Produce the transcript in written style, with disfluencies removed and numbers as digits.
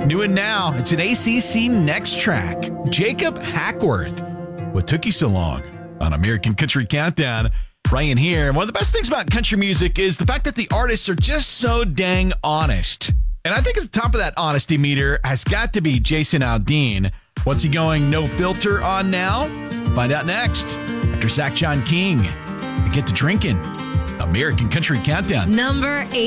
New and now, it's an ACC Next Track. Jacob Hackworth. What took you so long? On American Country Countdown. Ryan here. One of the best things about country music is the fact that the artists are just so dang honest. And I think at the top of that honesty meter has got to be Jason Aldean. What's he going no filter on now? Find out next after Zach John King. And get to drinking. American Country Countdown. Number 8.